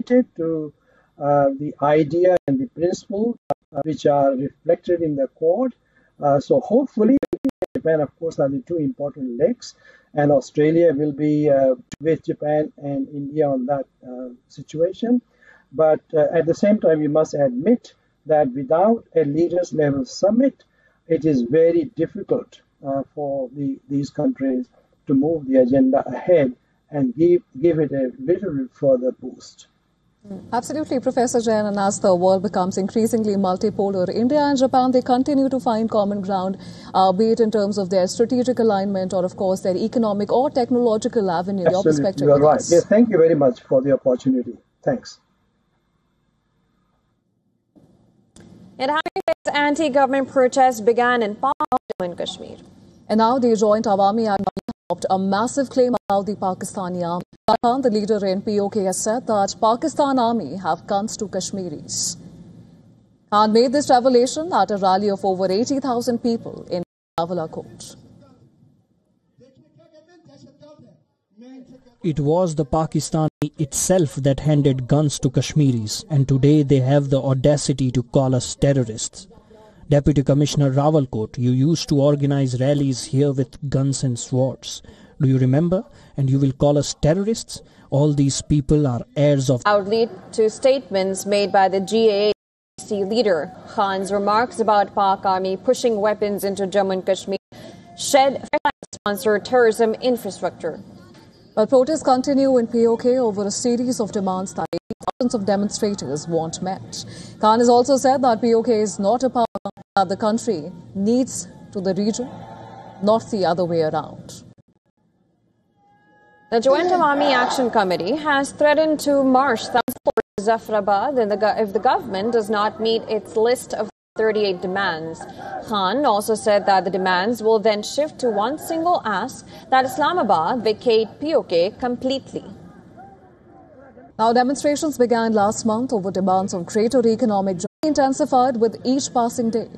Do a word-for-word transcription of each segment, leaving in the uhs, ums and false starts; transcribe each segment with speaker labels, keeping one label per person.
Speaker 1: committed to uh, the idea and the principle uh, which are reflected in the Accord. Uh, so hopefully, Japan, of course, are the two important legs, and Australia will be uh, with Japan and India on that uh, situation. But uh, at the same time, we must admit that without a leaders level summit, it is very difficult uh, for the, these countries to move the agenda ahead and give, give it a little bit further boost.
Speaker 2: Absolutely, Professor Jain. And as the world becomes increasingly multipolar, India and Japan, they continue to find common ground, uh, be it in terms of their strategic alignment or, of course, their economic or technological avenue.
Speaker 1: Absolutely,
Speaker 2: your perspective
Speaker 1: you are right.
Speaker 2: this.
Speaker 1: Yes, thank you very much for the opportunity. Thanks.
Speaker 3: And how anti-government protests began in Jammu and Kashmir.
Speaker 2: And now the Joint Awami Army dropped a massive claim about the Pakistani army. Khan, the leader in P O K, has said that Pakistan army have guns to Kashmiris. Khan made this revelation at a rally of over eighty thousand people in Rawalakot.
Speaker 4: It was the Pakistani itself that handed guns to Kashmiris, and today they have the audacity to call us terrorists. Deputy Commissioner Rawalkot, you used to organize rallies here with guns and swords. Do you remember? And you will call us terrorists? All these people are heirs of...
Speaker 3: Outlead to statements made by the G A C leader. Khan's remarks about Pak army pushing weapons into Jammu and Kashmir shed sponsored terrorism infrastructure.
Speaker 2: But protests continue in P O K over a series of demands that thousands of demonstrators want met. Khan has also said that P O K is not a power that the country needs to the region, not the other way around.
Speaker 3: The Joint Awami Action Committee has threatened to march for Zafrabad if the government does not meet its list of thirty-eight demands. Khan also said that the demands will then shift to one single ask, that Islamabad vacate P O K completely.
Speaker 2: Now, demonstrations began last month over demands of greater economic growth, intensified with each passing day.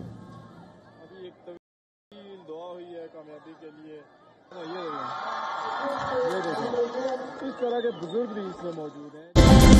Speaker 5: इस तरह के बुजुर्ग भी इसमें मौजूद हैं।